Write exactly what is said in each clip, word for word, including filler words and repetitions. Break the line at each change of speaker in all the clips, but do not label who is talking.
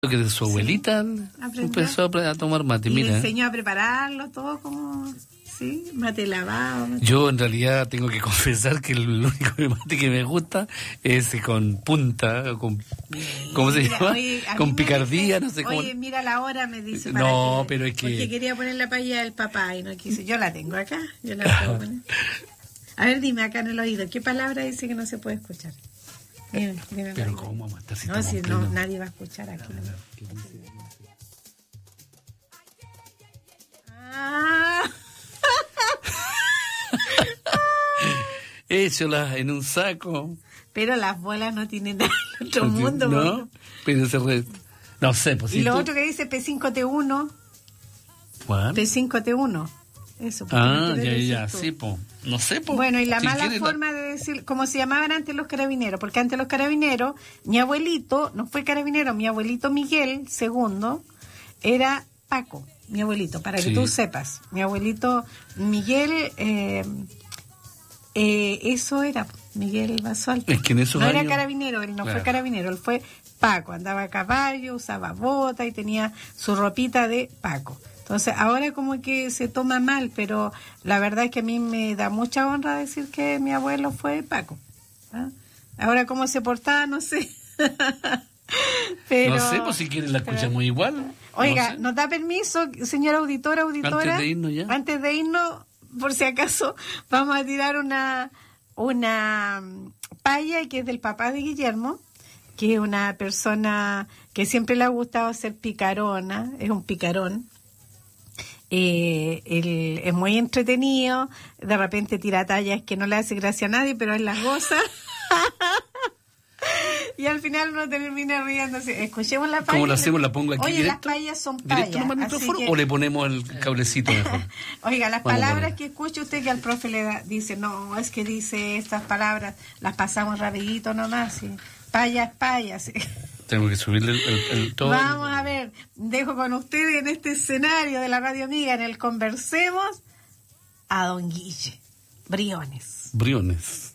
que de su abuelita sí, empezó a tomar mate.
Y
mira.
le enseñó a prepararlo todo como, sí, mate lavado. Mate.
Yo en realidad tengo que confesar que el único mate que me gusta es con punta, con, ¿cómo se
mira,
llama?
Oye,
con picardía,
dice,
no sé cómo.
Oye, mira la hora, me dice. Para
no,
que,
pero es que...
Porque quería poner la paella del papá y no quise. Yo la tengo acá, yo la puedo poner. A ver, dime acá en el oído, ¿qué palabra dice que no se puede escuchar? Dime, dime,
pero
dime.
¿cómo matar si
No, si no,
pleno?
nadie va a escuchar aquí. No, no. Ah.
Écholas en un saco.
Pero las bolas no tienen nada en otro
No,
mundo.
no, pero se re... no sé, pues
y
si
lo
tú...
otro que dice P cinco T uno.
¿Cuál?
P cinco T uno. Eso.
Ah, ya, ya, sí, po. No sé, po.
Bueno, y la
si
mala forma
la...
de decir, como se llamaban antes los carabineros, porque antes los carabineros, mi abuelito, no fue carabinero, mi abuelito Miguel segundo, era Paco, mi abuelito, para que sí. tú sepas. Mi abuelito Miguel, eh, eh, eso era, Miguel Basualto.
Es que en esos
no
años...
era carabinero, él no
claro.
fue carabinero, él fue Paco, andaba a caballo, usaba bota y tenía su ropita de Paco. Entonces, ahora como que se toma mal, pero la verdad es que a mí me da mucha honra decir que mi abuelo fue Paco. ¿Ah? Ahora cómo se portaba, no sé. pero,
no sé, pues si quieren la escuchamos pero, igual.
Oiga,
no sé.
¿nos da permiso, señora auditora, auditora?
Antes de irnos ya.
Antes de irnos, por si acaso, vamos a tirar una, una paya que es del papá de Guillermo, que es una persona que siempre le ha gustado ser picarona, es un picarón. Eh, él es muy entretenido, de repente tira tallas que no le hace gracia a nadie, pero él las goza. Y al final uno termina riéndose. Escuchemos la paya.
¿Cómo la hacemos? ¿La pongo aquí
Oye,
directo?
las payas son payas.
¿Directo nomás el micrófono
que...
o le ponemos el cablecito mejor?
Oiga, las Vamos palabras que escucha usted que al profe le da, dice, no, es que dice estas palabras, las pasamos rapidito nomás, sí. Payas, payas, sí.
Tengo que subirle el, el, el todo.
Vamos a ver, dejo con ustedes en este escenario de la Radio Amiga, en el Conversemos, a don Guille Briones.
Briones.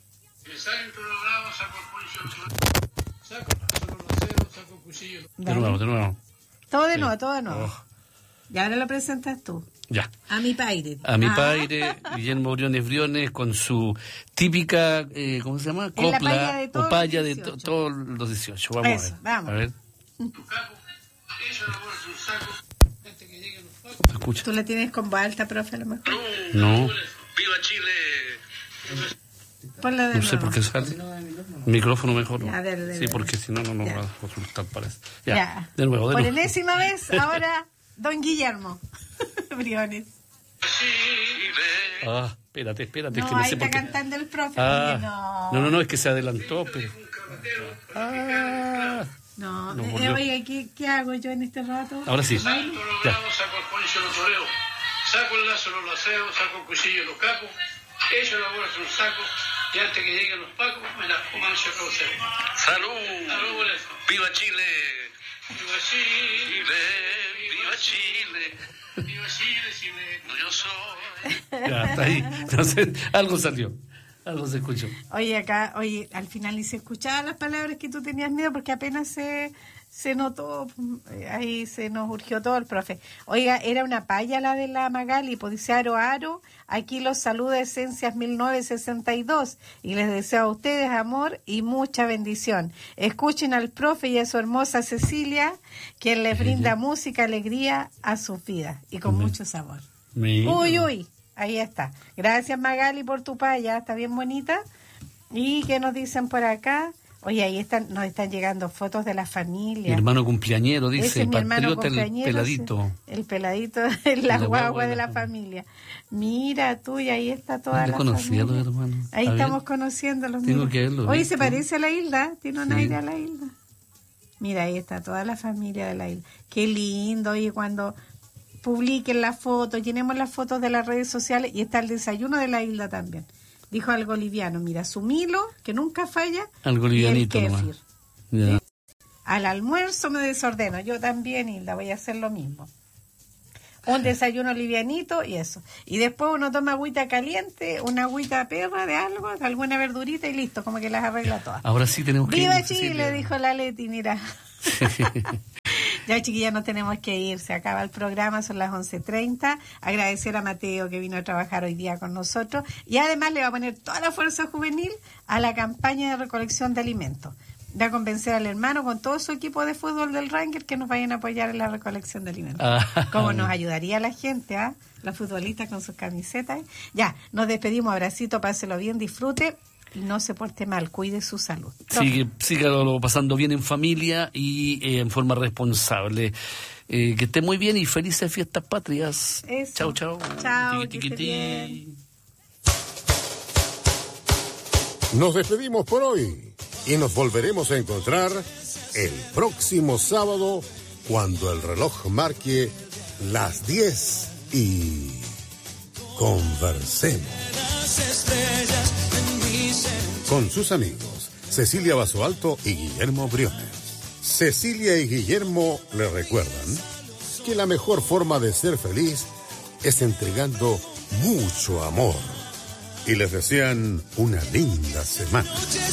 De nuevo, de nuevo.
Todo de
sí.
nuevo, todo de nuevo.
Oh.
Y ahora lo presentas tú.
Ya.
A mi paire.
A mi
ah.
paire, Guillermo Briones Briones, con su típica, eh, ¿cómo se llama? Copla o paya de to, todos los dieciocho. Vamos
Eso,
a ver.
Vamos.
A ver. ¿Te escucha?
¿Tú la tienes con voz alta, profe, a lo mejor?
No.
¡Viva Chile!
Ponla de
no sé por qué sale. Micrófono mejor.
Ya, de, de,
sí,
de,
porque si no, no nos
ya.
va a resultar, parece. Ya.
ya.
De nuevo, de
por
nuevo.
enésima vez, ahora, don Guillermo Briones.
Ah, espérate, espérate.
No,
es que no
ahí
sé
está
por qué.
cantando el profe.
Ah,
no.
no, no, no, es que se adelantó, pero... Ah...
No, no eh, oiga, ¿qué, ¿qué hago yo en este rato?
Ahora sí.
Saco los bravos, saco el poncho, los toreo. Saco el lazo, los laceo, saco el cuchillo, los capos. Ellos la bola son sacos. Y antes que lleguen los pacos, me las coman yo caucero. ¡Salud! ¡Salud! ¡Viva Chile! ¡Viva Chile! ¡Viva Chile! ¡Viva Chile, Chile! ¡No yo soy!
Ya, está ahí. Entonces, algo salió. Algo se escuchó.
Oye, acá, oye, al final ni se escuchaban las palabras que tú tenías miedo porque apenas se, se notó, ahí se nos urgió todo el profe. Oiga, era una paya la de la Magali, pues dice Aro Aro, aquí los saluda Esencias mil novecientos sesenta y dos y les deseo a ustedes amor y mucha bendición. Escuchen al profe y a su hermosa Cecilia, quien les brinda música, alegría a sus vidas y con
Me,
mucho sabor.
Me,
uy, uy. Ahí está. Gracias, Magali, por tu paya. Está bien bonita. ¿Y qué nos dicen por acá? Oye, ahí están, nos están llegando fotos de la familia.
Mi hermano cumpleañero, dice,
Ese es mi hermano
patriota, el peladito.
El peladito es la, la guagua de la familia. Mira tú, y ahí está toda la familia.
Los hermanos.
Ahí
a
estamos
ver.
conociéndolos.
Tengo
mira.
que verlo.
Oye,
¿viste?
se parece a la Hilda. Tiene un
sí.
aire a la Hilda. Mira, ahí está toda la familia de la Hilda. Qué lindo, oye, cuando... publiquen las fotos, llenemos las fotos de las redes sociales y está el desayuno de la Hilda también. Dijo algo liviano, mira, su Milo, que nunca falla,
algo livianito
y el kéfir.
Ya.
¿Sí? Al almuerzo me desordeno, yo también, Hilda, voy a hacer lo mismo. Un desayuno livianito y eso. Y después uno toma agüita caliente, una agüita perra de algo, alguna verdurita y listo, como que las arregla todas.
Ahora sí tenemos que
¡Viva
ir,
Chile!
Cecilia.
Dijo la Leti, mira. Ya, chiquillas, nos tenemos que ir. Se acaba el programa, son las once treinta. Agradecer a Mateo que vino a trabajar hoy día con nosotros. Y además le va a poner toda la fuerza juvenil a la campaña de recolección de alimentos. Va a convencer al hermano con todo su equipo de fútbol del Ranger que nos vayan a apoyar en la recolección de alimentos. Ah. Como nos ayudaría la gente, ¿ah? ¿eh? Los futbolistas con sus camisetas. ¿eh? Ya, nos despedimos. Abracito, páselo bien, disfrute. Y no se porte mal, cuide su salud.
Sigue, sígalo pasando bien en familia y eh, en forma responsable. Eh, que esté muy bien y felices fiestas patrias.
Eso.
Chau, chau.
Chao.
Tiqui, tiqui, tiqui.
Nos despedimos por hoy y nos volveremos a encontrar el próximo sábado cuando el reloj marque las diez y conversemos. Con sus amigos, Cecilia Basoalto y Guillermo Briones. Cecilia y Guillermo le recuerdan que la mejor forma de ser feliz es entregando mucho amor. Y les desean una linda semana.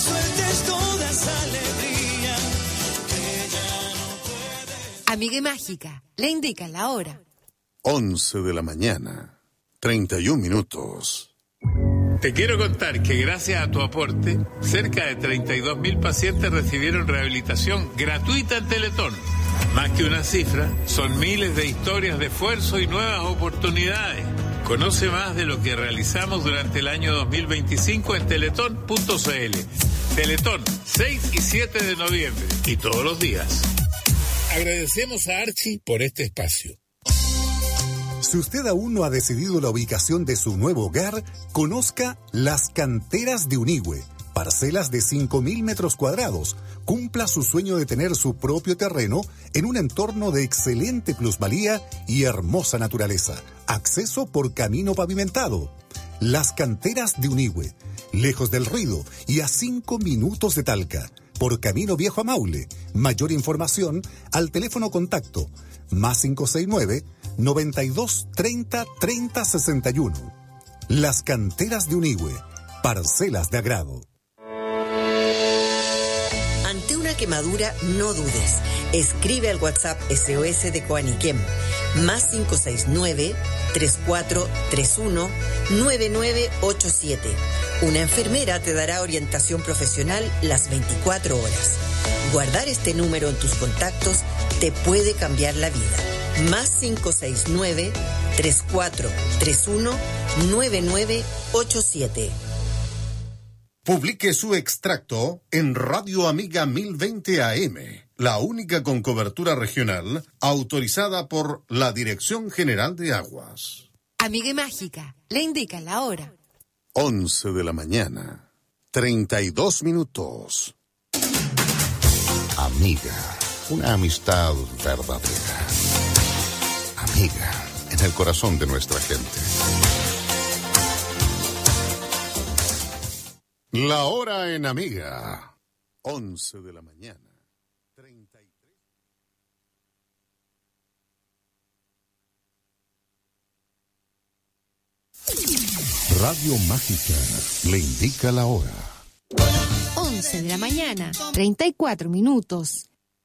Amiga Mágica, le indica la hora.
once de la mañana, treinta y un minutos.
Te quiero contar que gracias a tu aporte, cerca de treinta y dos mil pacientes recibieron rehabilitación gratuita en Teletón. Más que una cifra, son miles de historias de esfuerzo y nuevas oportunidades. Conoce más de lo que realizamos durante el año dos mil veinticinco en teletón punto c l. Teletón, seis y siete de noviembre, y todos los días.
Agradecemos a Archie por este espacio.
Si usted aún no ha decidido la ubicación de su nuevo hogar, conozca Las Canteras de Unigüe, parcelas de cinco mil metros cuadrados. Cumpla su sueño de tener su propio terreno en un entorno de excelente plusvalía y hermosa naturaleza. Acceso por camino pavimentado. Las Canteras de Unigüe, lejos del ruido y a cinco minutos de Talca, por camino viejo a Maule. Mayor información al teléfono contacto más cinco seis nueve, noventa y dos, treinta, treinta, sesenta y uno. Las Canteras de Unigüe, parcelas de agrado.
Ante una quemadura, no dudes. Escribe al WhatsApp S O S de Coaniquem, más cinco seis nueve, tres cuatro tres uno, nueve nueve ocho siete. Una enfermera te dará orientación profesional las veinticuatro horas. Guardar este número en tus contactos te puede cambiar la vida. Más cinco seis nueve, tres cuatro tres uno, nueve nueve ocho siete.
Publique su extracto en Radio Amiga mil veinte A M, la única con cobertura regional autorizada por la Dirección General de Aguas.
Amiga Mágica, le indica la hora.
once de la mañana, treinta y dos minutos. Amiga, una amistad verdadera. Amiga, en el corazón de nuestra gente. La hora en Amiga, once de la mañana, treinta y tres. Radio Mágica le indica la hora.
once de la mañana, treinta y cuatro minutos.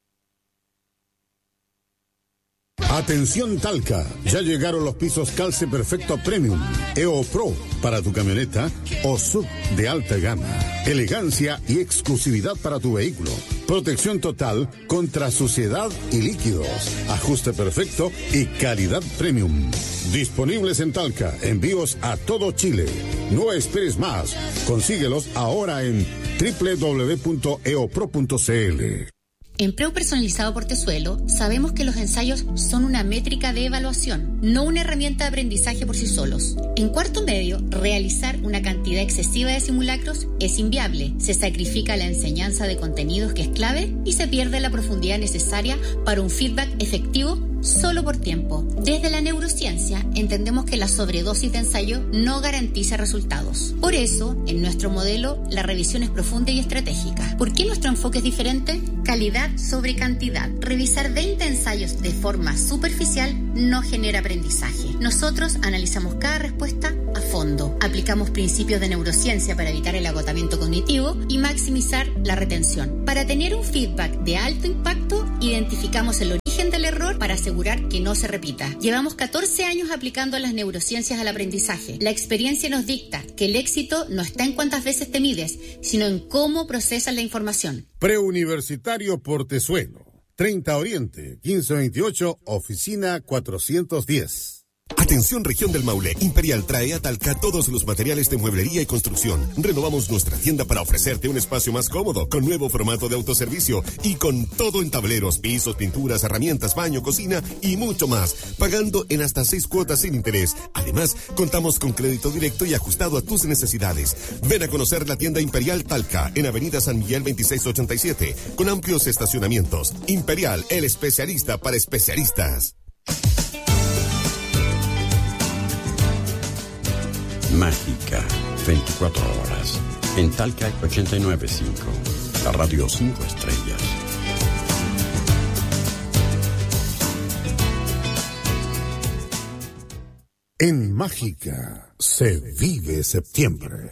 Atención Talca, ya llegaron los pisos Calce Perfecto Premium, E O Pro para tu camioneta o sub de alta gama. Elegancia y exclusividad para tu vehículo. Protección total contra suciedad y líquidos. Ajuste perfecto y calidad premium. Disponibles en Talca, envíos a todo Chile. No esperes más. Consíguelos ahora en doble u doble u doble u punto e o pro punto c l.
En Preu Personalizado Portezuelo sabemos que los ensayos son una métrica de evaluación, no una herramienta de aprendizaje por sí solos. En cuarto medio, realizar una cantidad excesiva de simulacros es inviable. Se sacrifica la enseñanza de contenidos que es clave y se pierde la profundidad necesaria para un feedback efectivo solo por tiempo. Desde la neurociencia entendemos que la sobredosis de ensayo no garantiza resultados. Por eso, en nuestro modelo, la revisión es profunda y estratégica. ¿Por qué nuestro enfoque es diferente? Calidad sobre cantidad. Revisar veinte ensayos de forma superficial no genera aprendizaje. Nosotros analizamos cada respuesta a fondo. Aplicamos principios de neurociencia para evitar el agotamiento cognitivo y maximizar la retención. Para tener un feedback de alto impacto, identificamos el origen origen del error para asegurar que no se repita. Llevamos catorce años aplicando las neurociencias al aprendizaje. La experiencia nos dicta que el éxito no está en cuántas veces te mides, sino en cómo procesas la información.
Preuniversitario Portezuelo, treinta Oriente, quince veintiocho, oficina cuatrocientos diez.
Atención región del Maule, Imperial trae a Talca todos los materiales de mueblería y construcción. Renovamos nuestra tienda para ofrecerte un espacio más cómodo, con nuevo formato de autoservicio y con todo en tableros, pisos, pinturas, herramientas, baño, cocina y mucho más, pagando en hasta seis cuotas sin interés. Además, contamos con crédito directo y ajustado a tus necesidades. Ven a conocer la tienda Imperial Talca, en Avenida San Miguel veintiséis ochenta y siete, con amplios estacionamientos. Imperial, el especialista para especialistas.
Mágica, veinticuatro horas. En Talca ochenta y nueve punto cinco. La radio cinco estrellas.
En Mágica se vive septiembre.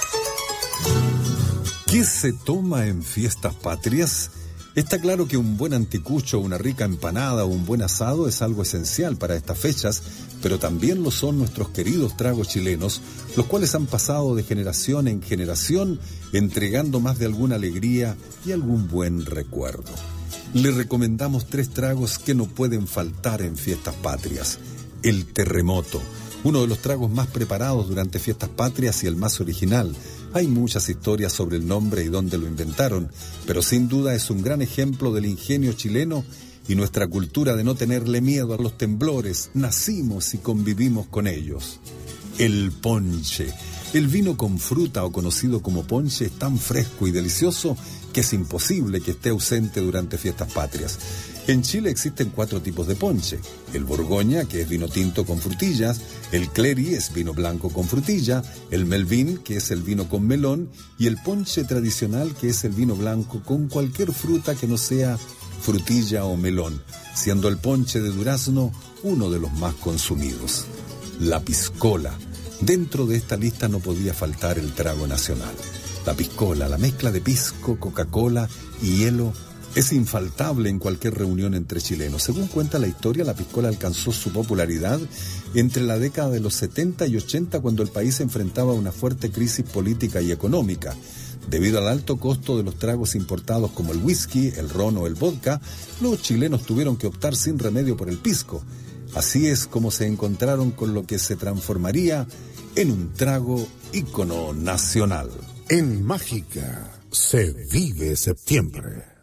¿Qué se toma en fiestas patrias? Está claro que un buen anticucho, una rica empanada o un buen asado es algo esencial para estas fechas, pero también lo son nuestros queridos tragos chilenos, los cuales han pasado de generación en generación, entregando más de alguna alegría y algún buen recuerdo. Le recomendamos tres tragos que no pueden faltar en fiestas patrias. El terremoto, uno de los tragos más preparados durante fiestas patrias y el más original. Hay muchas historias sobre el nombre y dónde lo inventaron, pero sin duda es un gran ejemplo del ingenio chileno y nuestra cultura de no tenerle miedo a los temblores. Nacimos y convivimos con ellos. El ponche. El vino con fruta, o conocido como ponche, es tan fresco y delicioso que es imposible que esté ausente durante fiestas patrias. En Chile existen cuatro tipos de ponche: el Borgoña, que es vino tinto con frutillas; el Cleri, es vino blanco con frutilla; el Melvin, que es el vino con melón; y el ponche tradicional, que es el vino blanco con cualquier fruta que no sea frutilla o melón, siendo el ponche de durazno uno de los más consumidos. La piscola. Dentro de esta lista no podía faltar el trago nacional. La piscola, la mezcla de pisco, Coca-Cola y hielo, es infaltable en cualquier reunión entre chilenos. Según cuenta la historia, la piscola alcanzó su popularidad entre la década de los setenta y ochenta, cuando el país enfrentaba una fuerte crisis política y económica. Debido al alto costo de los tragos importados como el whisky, el ron o el vodka, los chilenos tuvieron que optar sin remedio por el pisco. Así es como se encontraron con lo que se transformaría en un trago ícono nacional.
En Mágica se vive septiembre.